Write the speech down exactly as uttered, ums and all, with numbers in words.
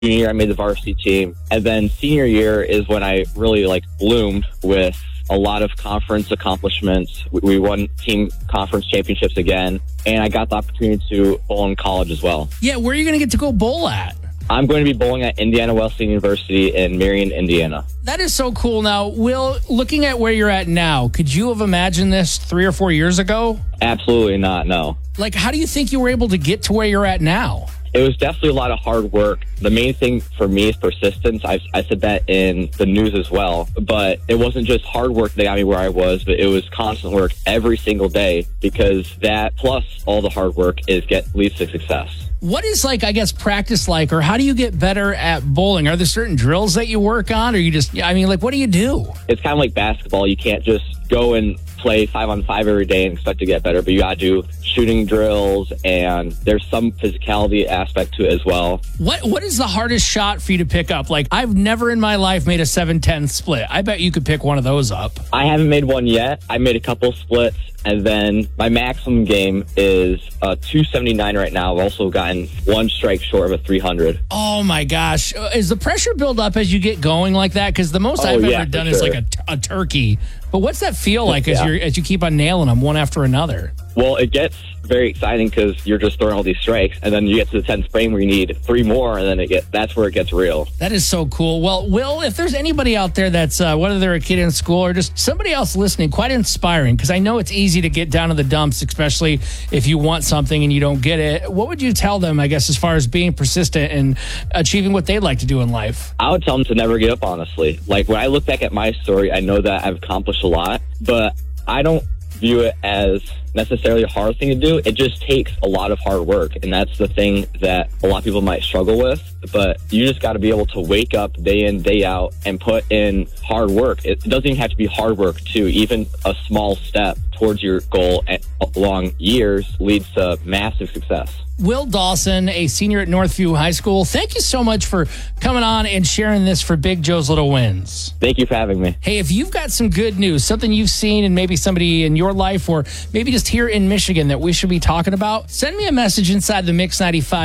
Junior year, I made the varsity team. And then senior year is when I really like bloomed with a lot of conference accomplishments. We, we won team conference championships again. And I got the opportunity to bowl in college as well. Yeah, where are you going to get to go bowl at? I'm going to be bowling at Indiana Wesleyan University in Marion, Indiana. That is so cool. Now, Will, looking at where you're at now, could you have imagined this three or four years ago? Absolutely not, no. Like, how do you think you were able to get to where you're at now? It was definitely a lot of hard work. The main thing for me is persistence. I, I said that in the news as well. But it wasn't just hard work that got me where I was, but it was constant work every single day, because that plus all the hard work is get leads to success. What is, like, I guess, practice like, or how do you get better at bowling? Are there certain drills that you work on, or you just, I mean, like, what do you do? It's kind of like basketball. You can't just go and play five on five every day and expect to get better, but you got to do shooting drills, and there's some physicality aspect to it as well. What What is the hardest shot for you to pick up? Like, I've never in my life made a seven ten split. I bet you could pick one of those up. I haven't made one yet. I made a couple splits, and then my maximum game is uh, two seventy-nine right now. I've also gotten one strike short of a three hundred. Oh, my gosh. Is the pressure build up as you get going like that? Because the most Oh, I've yeah, ever done for is sure. like a, a turkey. But what's that feel like as, Yeah. you're, as you keep on nailing them one after another? Well, it gets very exciting because you're just throwing all these strikes, and then you get to the tenth frame where you need three more, and then it get that's where it gets real. That is so cool. Well, Will, if there's anybody out there that's, uh, whether they're a kid in school or just somebody else listening, quite inspiring, because I know it's easy to get down to the dumps, especially if you want something and you don't get it. What would you tell them, I guess, as far as being persistent and achieving what they'd like to do in life? I would tell them to never give up, honestly. Like, when I look back at my story, I know that I've accomplished a lot, but I don't view it as necessarily a hard thing to do. It just takes a lot of hard work, and that's the thing that a lot of people might struggle with. But you just got to be able to wake up day in, day out, and put in hard work. It doesn't even have to be hard work, too. Even a small step towards your goal along years leads to massive success. Will Dawson, a senior at Northview High School, thank you so much for coming on and sharing this for Big Joe's Little Wins. Thank you for having me. Hey, if you've got some good news, something you've seen and maybe somebody in your life or maybe just here in Michigan that we should be talking about, send me a message inside the Mix ninety-five